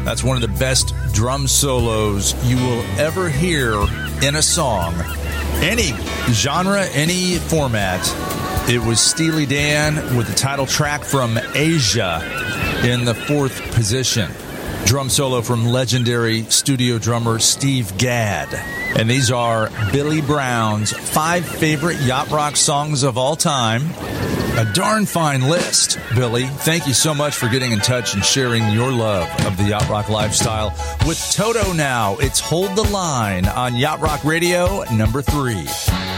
That's one of the best drum solos you will ever hear in a song. Any genre, any format. It was Steely Dan with the title track from Asia in the 4th position. Drum solo from legendary studio drummer Steve Gadd. And these are Billy Brown's 5 favorite yacht rock songs of all time. A darn fine list, Billy. Thank you so much for getting in touch and sharing your love of the yacht rock lifestyle. With Toto now, it's Hold the Line on Yacht Rock Radio number 3.